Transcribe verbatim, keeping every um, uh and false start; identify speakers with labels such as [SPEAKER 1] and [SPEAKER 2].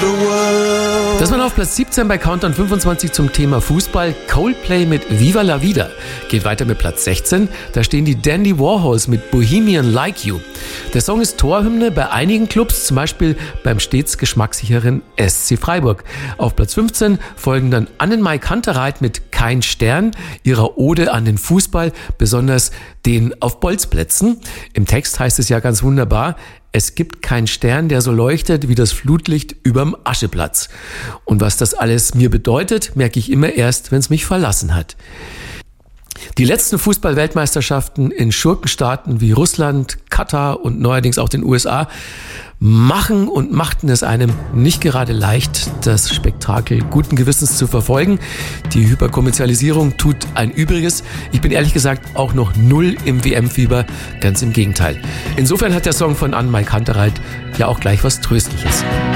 [SPEAKER 1] the world.
[SPEAKER 2] Das war auf Platz siebzehn bei Countdown fünfundzwanzig zum Thema Fußball. Coldplay mit Viva la Vida. Geht weiter mit Platz sechzehn. Da stehen die Dandy Warhols mit Bohemian Like You. Der Song ist Torhymne bei einigen Clubs, zum Beispiel beim stets geschmackssicheren S C Freiburg. Auf Platz fünfzehn folgen dann Annenmai Kantereit mit Kein Stern, ihrer Ode an den Fußball, besonders den auf Bolzplätzen. Im Text heißt es ja ganz wunderbar: Es gibt keinen Stern, der so leuchtet wie das Flutlicht überm Ascheplatz. Und was das alles mir bedeutet, merke ich immer erst, wenn es mich verlassen hat. Die letzten Fußball-Weltmeisterschaften in Schurkenstaaten wie Russland, Katar und neuerdings auch den U S A machen und machten es einem nicht gerade leicht, das Spektakel guten Gewissens zu verfolgen. Die Hyperkommerzialisierung tut ein Übriges. Ich bin ehrlich gesagt auch noch null im W M-Fieber, ganz im Gegenteil. Insofern hat der Song von Annenmai Kantereit ja auch gleich was Tröstliches.